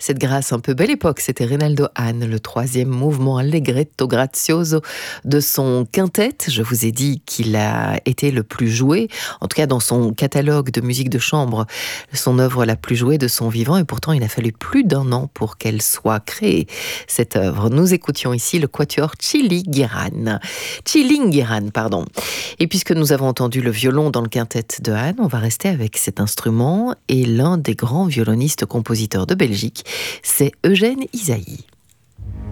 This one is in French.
Cette grâce un peu belle époque, c'était Reynaldo Hahn, le troisième mouvement allegretto grazioso de son quintet. Je vous ai dit qu'il a été le plus joué, en tout cas dans son catalogue de musique de chambre, son œuvre la plus jouée de son vivant, et pourtant il a fallu plus d'un an pour qu'elle soit créée, cette œuvre. Nous écoutions ici le quatuor Tchilinghiran. Et puisque nous avons entendu le violon dans le quintet de Hahn, on va rester avec cet instrument et l'un des grands violonistes-compositeurs de Belgique, c'est Eugène Ysaÿe.